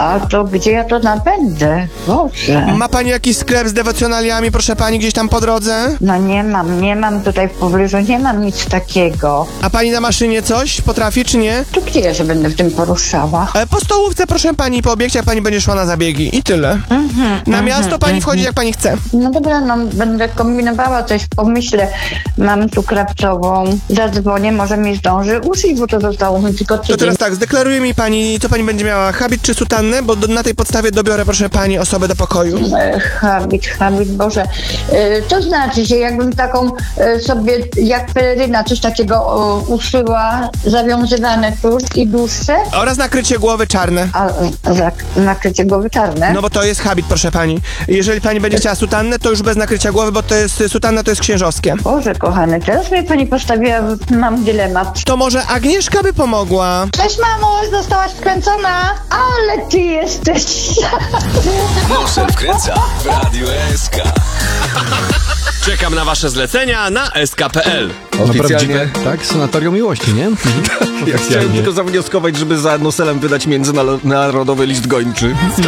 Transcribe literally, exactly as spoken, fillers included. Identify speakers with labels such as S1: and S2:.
S1: A to gdzie ja to nabędę? Boże.
S2: Ma pani jakiś sklep z dewocjonaliami, proszę pani, gdzieś tam po drodze?
S1: No nie mam, nie mam tutaj w pobliżu, nie mam nic takiego.
S2: A pani na maszynie coś potrafi, czy nie?
S1: To gdzie ja się będę w tym poruszała?
S2: E, po stołówce, proszę pani, po obiekcie, jak pani będzie szła na zabiegi. I tyle.
S1: Mm-hmm,
S2: na miasto pani wchodzi, jak pani chce.
S1: No dobra, no będę kombinowała coś, pomyślę. Mam tu krawcową, zadzwonię, może mi zdąży uszyć, bo to zostało mi tylko tydzień.
S2: To teraz tak, zdeklaruje mi pani, co pani będzie miała, habit czy sutannę, bo do, na tej podstawie dobiorę, proszę pani, osobę do pokoju.
S1: E, habit, habit, Boże. E, to znaczy, że jakbym taką e, sobie, jak peleryna, coś takiego o, uszyła, zawiązywane tuż i dłuższe.
S2: Oraz nakrycie głowy czarne.
S1: A, a za, nakrycie głowy czarne?
S2: No bo to jest habit, proszę pani. Jeżeli pani będzie chciała sutannę, to już bez nakrycia głowy, bo to jest, sutanna to jest księżowskie.
S1: Boże, kochany, teraz mnie pani postawiła, mam dylemat.
S2: To może Agnieszka by pomogła?
S1: Cześć, mamo, zostałaś wkręcona, ale ty jesteś...
S3: Nosem wkręca w Radiu S K.
S4: Czekam na wasze zlecenia na S K kropka p l.
S5: Na prawdziwe, tak? Sanatorium miłości, nie?
S6: Ja chciałem tylko zawnioskować, żeby za Noselem wydać międzynarodowy list gończy.